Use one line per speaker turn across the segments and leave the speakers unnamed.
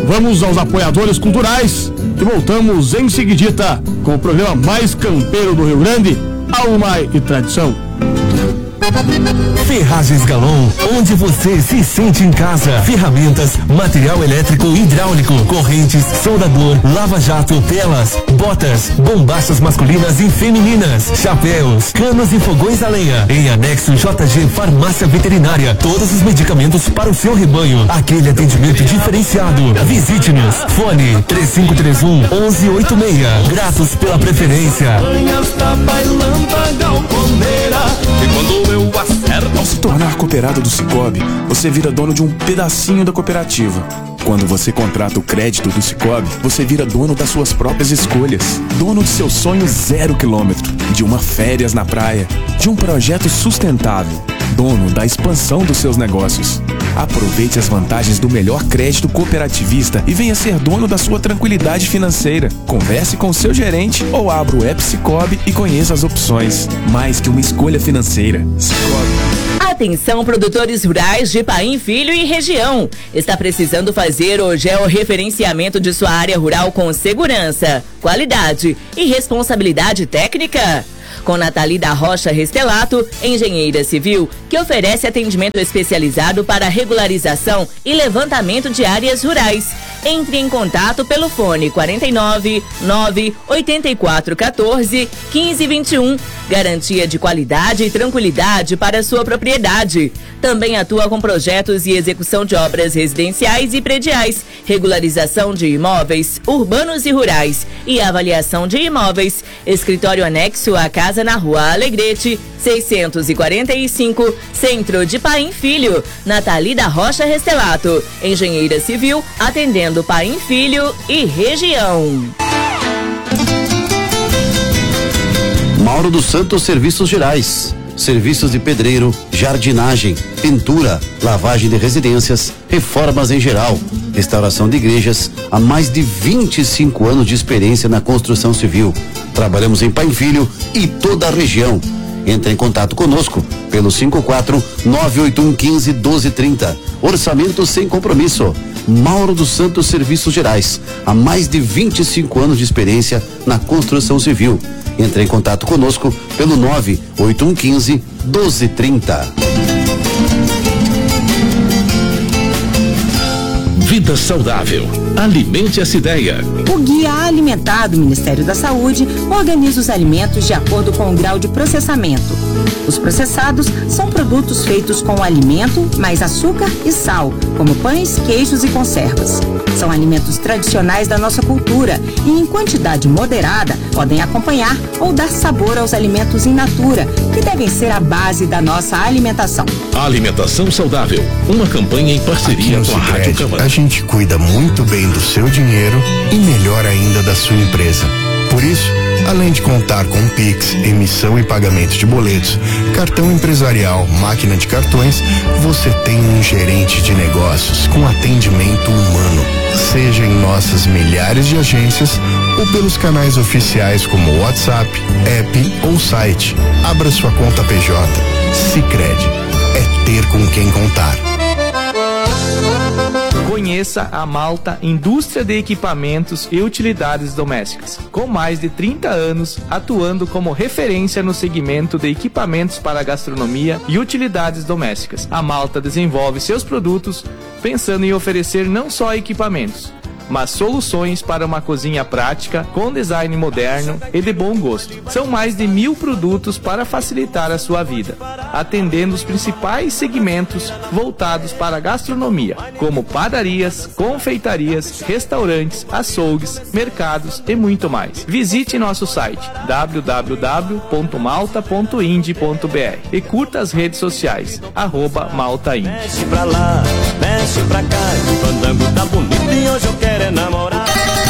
Vamos aos apoiadores culturais e voltamos em seguidita com o programa mais campeiro do Rio Grande, Alma e Tradição.
Ferragens Galon, onde você se sente em casa. Ferramentas, material elétrico e hidráulico, correntes, soldador, lava-jato, telas, botas, bombachas masculinas e femininas, chapéus, canos e fogões a lenha. Em anexo JG Farmácia Veterinária, todos os medicamentos para o seu rebanho. Aquele atendimento diferenciado. Visite-nos. Fone 3531-1186. Gratos pela preferência.
Ao se tornar cooperado do Cicobi, você vira dono de um pedacinho da cooperativa. Quando você contrata o crédito do Cicobi, você vira dono das suas próprias escolhas. Dono de seu sonho 0 quilômetro, de uma férias na praia, de um projeto sustentável. Dono da expansão dos seus negócios. Aproveite as vantagens do melhor crédito cooperativista e venha ser dono da sua tranquilidade financeira. Converse com o seu gerente ou abra o app Cicobi e conheça as opções. Mais que uma escolha financeira. Cicobi.
Atenção, produtores rurais de Paim Filho e região. Está precisando fazer o georreferenciamento de sua área rural com segurança, qualidade e responsabilidade técnica? Com Nathalie da Rocha Restelato, engenheira civil, que oferece atendimento especializado para regularização e levantamento de áreas rurais. Entre em contato pelo fone 49 9 84 14 15 21. Garantia de qualidade e tranquilidade para sua propriedade. Também atua com projetos e execução de obras residenciais e prediais, regularização de imóveis urbanos e rurais e avaliação de imóveis. Escritório anexo à casa na Rua Alegrete, 645, Centro de Paim Filho. Nathalie da Rocha Restelato, engenheira civil, atendendo Paim Filho e região.
Mauro dos Santos Serviços Gerais. Serviços de pedreiro, jardinagem, pintura, lavagem de residências, reformas em geral, restauração de igrejas, há mais de 25 anos de experiência na construção civil. Trabalhamos em Paim Filho e toda a região. Entre em contato conosco pelo 54-98115-1230. Orçamento sem compromisso. Mauro dos Santos Serviços Gerais, há mais de 25 anos de experiência na construção civil. Entre em contato conosco pelo 98115-1230.
Vida saudável. Alimente essa ideia.
O Guia Alimentar do Ministério da Saúde organiza os alimentos de acordo com o grau de processamento. Os processados são produtos feitos com alimento, mais açúcar e sal, como pães, queijos e conservas. São alimentos tradicionais da nossa cultura e, em quantidade moderada, podem acompanhar ou dar sabor aos alimentos in natura, que devem ser a base da nossa alimentação.
Alimentação saudável, uma campanha em parceria com a Rádio Câmara.
A gente cuida muito bem do seu dinheiro e melhor ainda da sua empresa. Por isso, além de contar com Pix, emissão e pagamento de boletos, cartão empresarial, máquina de cartões, você tem um gerente de negócios com atendimento humano, seja em nossas milhares de agências ou pelos canais oficiais como WhatsApp, app ou site. Abra sua conta PJ. Sicredi. É ter com quem contar.
Conheça a Malta Indústria de Equipamentos e Utilidades Domésticas, com mais de 30 anos atuando como referência no segmento de equipamentos para gastronomia e utilidades domésticas. A Malta desenvolve seus produtos pensando em oferecer não só equipamentos, mas soluções para uma cozinha prática, com design moderno e de bom gosto. São mais de 1000 produtos para facilitar a sua vida, atendendo os principais segmentos voltados para a gastronomia, como padarias, confeitarias, restaurantes, açougues, mercados e muito mais. Visite nosso site www.malta.ind.br e curta as redes sociais @maltaindy.
Mexe pra lá, mexe pra cá, o fandango tá bonito e hoje eu quero enamorar.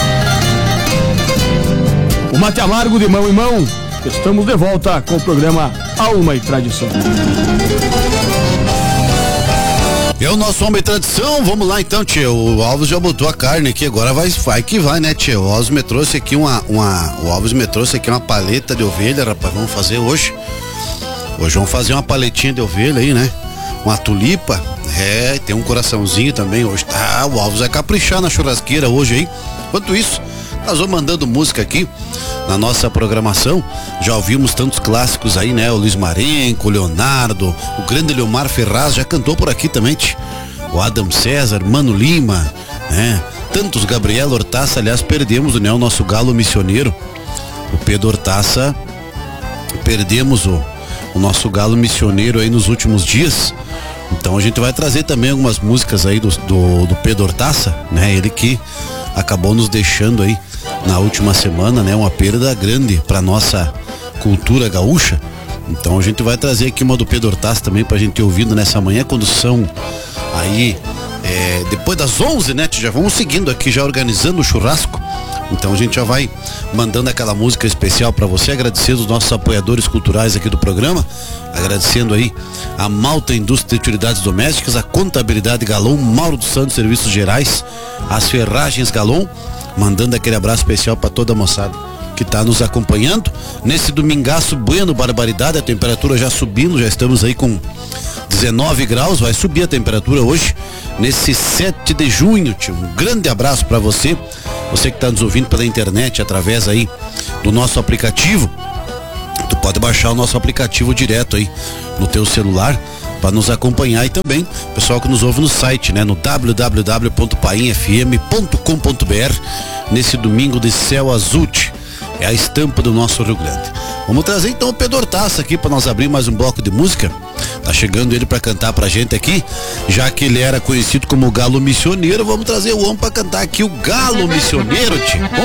O mate amargo de mão em mão. Estamos de volta com o programa Alma e Tradição.
É o nosso Homem Tradição, vamos lá então, tio. O Alves já botou a carne aqui, agora vai que vai, né, tio? O Alves me trouxe aqui o Alves me trouxe aqui uma paleta de ovelha, rapaz, vamos fazer hoje. Hoje vamos fazer uma paletinha de ovelha aí, né? uma tulipa. Tem um coraçãozinho também hoje. O Alves vai caprichar na churrasqueira hoje, hein? Enquanto isso, nós vamos mandando música aqui na nossa programação. Já ouvimos tantos clássicos aí, né? O Luiz Marenco, o Leonardo, o grande Leomar Ferraz já cantou por aqui também. O Adam César, Mano Lima, né? Tantos, Gabriel Hortaça, aliás, perdemos, né? O nosso galo missioneiro, o Pedro Hortaça, perdemos o nosso galo missioneiro aí nos últimos dias. Então a gente vai trazer também algumas músicas aí do Pedro Hortaça, né? Ele que acabou nos deixando aí na última semana, né? Uma perda grande para nossa cultura gaúcha. Então a gente vai trazer aqui uma do Pedro Hortaça também pra gente ir ouvindo nessa manhã, quando são aí depois das 11, né? Já vamos seguindo aqui, já organizando o churrasco. Então a gente já vai mandando aquela música especial para você, agradecendo os nossos apoiadores culturais aqui do programa, agradecendo aí a Malta Indústria de Utilidades Domésticas, a Contabilidade Galon, Mauro dos Santos Serviços Gerais, as Ferragens Galon, mandando aquele abraço especial para toda a moçada que está nos acompanhando nesse domingaço bueno, barbaridade, a temperatura já subindo, já estamos aí com 19 graus, vai subir a temperatura hoje, nesse 7 de junho, tio. Um grande abraço para você que está nos ouvindo pela internet, através aí do nosso aplicativo. Tu pode baixar o nosso aplicativo direto aí no teu celular para nos acompanhar, e também pessoal que nos ouve no site, né, no www.painfm.com.br, nesse domingo de céu azul, é a estampa do nosso Rio Grande. Vamos trazer então o Pedro Hortaça aqui para nós abrir mais um bloco de música. Tá chegando ele para cantar pra gente aqui, já que ele era conhecido como o Galo Missioneiro. Vamos trazer o homem para cantar aqui o Galo Missioneiro, tio.